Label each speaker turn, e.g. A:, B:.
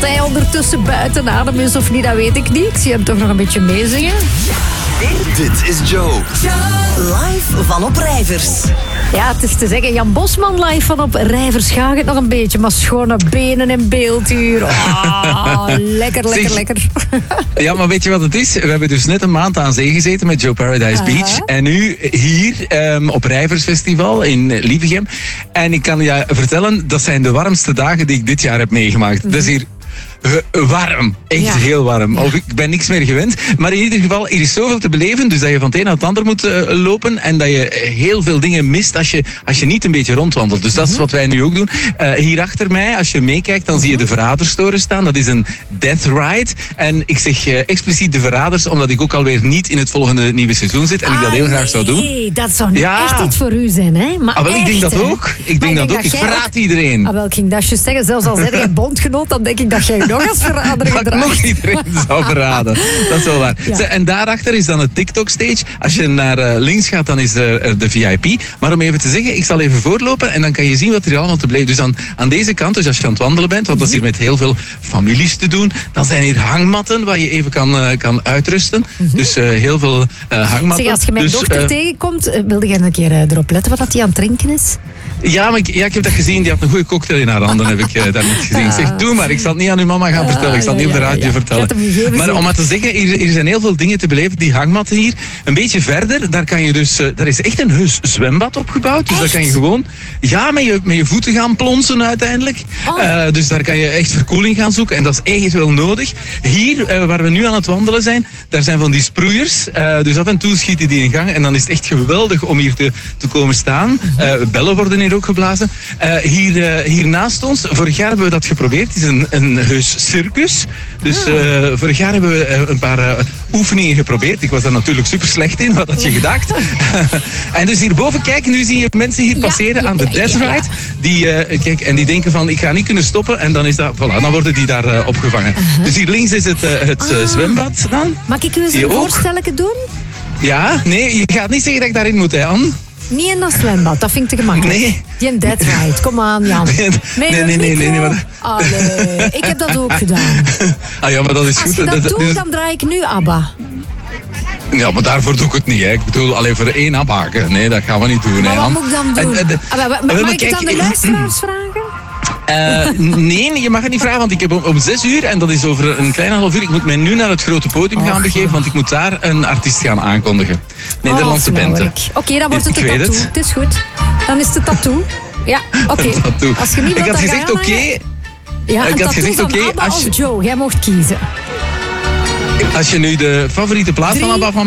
A: dat hij ondertussen buiten adem is of niet, dat weet ik niet. Ik zie hem toch nog een beetje meezingen.
B: Dit is Joe.
C: Live van op Rijvers.
A: Ja, het is te zeggen, Jan Bosman live van op Rijvers gaat het nog een beetje, maar schone benen en beelduur. Oh, lekker.
D: Ja, maar weet je wat het is? We hebben dus net een maand aan zee gezeten met Joe Paradise Beach. En nu hier op Rijvers Festival in Lievegem. En ik kan je vertellen, dat zijn de warmste dagen die ik dit jaar heb meegemaakt. Dat is hier warm. Echt heel warm. Of ik ben niks meer gewend. Maar in ieder geval, er is zoveel te beleven. Dus dat je van het een naar het ander moet lopen. En dat je heel veel dingen mist als je niet een beetje rondwandelt. Dus dat is wat wij nu ook doen. Hier achter mij, als je meekijkt, dan zie je de Verraderstoren staan. Dat is een death ride. En ik zeg expliciet de Verraders, omdat ik ook alweer niet in het volgende nieuwe seizoen zit. En ik dat heel graag zou doen.
A: Nee, dat zou nu echt iets voor u zijn, hè? Maar
D: wel, ik denk dat ook. Ik verraad iedereen.
A: Ik ging dat juist zeggen. Zelfs als hij een bondgenoot, dan denk ik dat jij nog als verrader gedraagt.
D: Nog iedereen zou verraden. Dat is wel waar. Ja. En daarachter is dan het TikTok-stage. Als je naar links gaat, dan is er de VIP. Maar om even te zeggen, ik zal even voorlopen en dan kan je zien wat er allemaal te blijven. Dus aan deze kant, dus als je aan het wandelen bent, want dat is hier met heel veel families te doen, dan zijn hier hangmatten waar je even kan uitrusten. Dus heel veel hangmatten.
A: Zeg, als je mijn dochter tegenkomt, wilde jij een keer erop letten wat hij aan het drinken is?
D: Ja, maar ik heb dat gezien. Die had een goede cocktail in haar handen, heb ik daarnet gezien. Ik zeg, doe maar, ik zal het niet aan uw mama gaan vertellen. Ik zal het niet op de radio vertellen. Maar om maar te zeggen, hier zijn heel veel dingen te beleven. Die hangmatten hier. Een beetje verder, daar kan je dus... daar is echt een heus zwembad opgebouwd. Dus daar kan je gewoon met je voeten gaan plonsen uiteindelijk. Dus daar kan je echt verkoeling gaan zoeken. En dat is echt wel nodig. Hier, waar we nu aan het wandelen zijn, daar zijn van die sproeiers. Dus af en toe schieten die in gang. En dan is het echt geweldig om hier te komen staan. Bellen worden hier ook geblazen. Hier naast ons, vorig jaar hebben we dat geprobeerd. Het is een heus circus. Dus vorig jaar hebben we een paar oefeningen geprobeerd. Ik was daar natuurlijk super slecht in, wat had je gedacht? En dus hierboven, kijk, nu zie je mensen hier passeren aan de Death Ride. Die denken van, ik ga niet kunnen stoppen. En dan is dat, voilà, dan worden die daar opgevangen. Dus hier links is het zwembad dan.
A: Mag ik u eens een voorstelletje doen?
D: Ja, nee, je gaat niet zeggen dat ik daarin moet, hè, Anne?
A: Niet in dat zwembad, dat vind ik te gemakkelijk.
D: Nee.
A: Die een dead ride, kom aan, Jan.
D: Nee. Maar...
A: Allee, ik heb dat ook gedaan.
D: Ja, maar dat is
A: Als
D: goed.
A: je dat doet, dan draai ik nu ABBA.
D: Ja, maar daarvoor doe ik het niet. Hè. Ik bedoel, alleen voor 1 ABBA haken. Nee, dat gaan we niet doen.
A: Maar wat moet ik dan doen? Mag ik het aan de luisteraars vragen?
D: Nee, je mag het niet vragen, want ik heb om 6 uur, en dat is over een kleine half uur, ik moet mij nu naar het grote podium gaan begeven, want ik moet daar een artiest gaan aankondigen. Nederlandse band.
A: Oké, dan wordt het een tattoo. Het is goed. Dan is het tattoo. Ja, oké. Als je niet wilt,
D: ik had gezegd oké.
A: Ja, een tattoo van ABBA of Joe. Jij mocht kiezen.
D: Als je nu de favoriete plaat van ABBA van